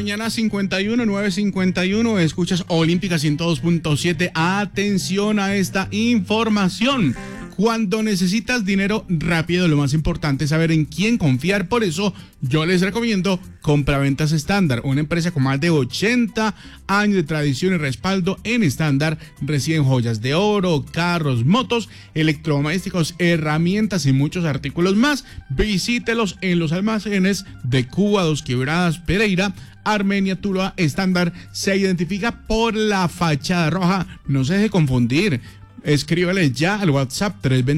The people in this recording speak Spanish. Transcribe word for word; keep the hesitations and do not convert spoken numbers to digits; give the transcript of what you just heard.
mañana, cincuenta y uno, nueve cincuenta y uno. Escuchas Olímpica ciento dos punto siete. Atención a esta información. Cuando necesitas dinero rápido, lo más importante es saber en quién confiar. Por eso yo les recomiendo Compraventas Estándar, una empresa con más de ochenta años de tradición y respaldo. En Estándar reciben joyas de oro, carros, motos, electrodomésticos, herramientas y muchos artículos más. Visítelos en los almacenes de Cuba, Dos Quebradas, Pereira, Armenia, Tuluá. Estándar se identifica por la fachada roja. No se deje confundir. Escríbale ya al WhatsApp tres dos